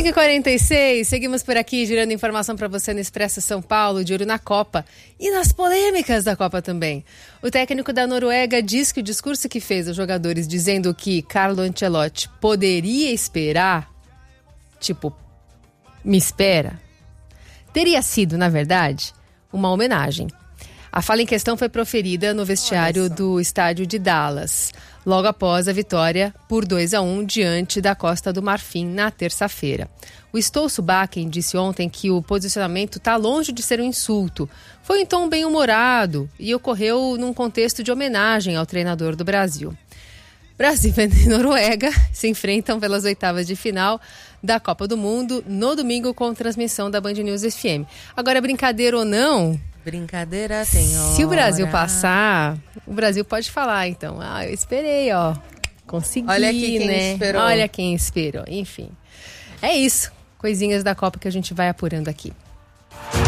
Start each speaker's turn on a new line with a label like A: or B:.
A: 5h46, seguimos por aqui, girando informação para você no Expresso São Paulo, de olho na Copa e nas polêmicas da Copa também. O técnico da Noruega diz que o discurso que fez aos jogadores dizendo que Carlo Ancelotti poderia esperar, tipo, me espera, teria sido, na verdade, uma homenagem. A fala em questão foi proferida no vestiário do estádio de Dallas, logo após a vitória por 2-1 diante da Costa do Marfim na terça-feira. O Stoltenberg disse ontem que o posicionamento está longe de ser um insulto. Foi em tom bem-humorado e ocorreu num contexto de homenagem ao treinador do Brasil. Brasil e Noruega se enfrentam pelas oitavas de final da Copa do Mundo no domingo com transmissão da Band News FM. Agora, brincadeira ou não...
B: Brincadeira tem hora.
A: Se o Brasil passar, o Brasil pode falar, então. Eu esperei, ó. Consegui,
B: olha aqui quem
A: né?
B: esperou.
A: Olha quem esperou. Enfim. É isso. Coisinhas da Copa que a gente vai apurando aqui.